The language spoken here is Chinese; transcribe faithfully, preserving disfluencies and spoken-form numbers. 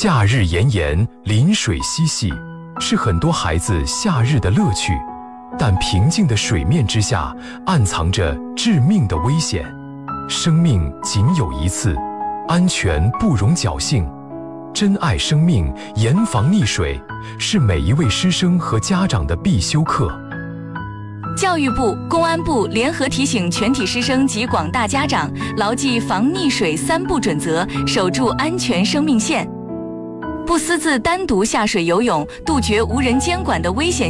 夏日炎炎，临水嬉戏，是很多孩子夏日的乐趣。但平静的水面之下，暗藏着致命的危险。生命仅有一次，安全不容侥幸。珍爱生命，严防溺水，是每一位师生和家长的必修课。 教育部、公安部联合提醒全体师生及广大家长，牢记防溺水三不准则，守住安全生命线，不私自单独下水游泳，杜绝无人监管的危险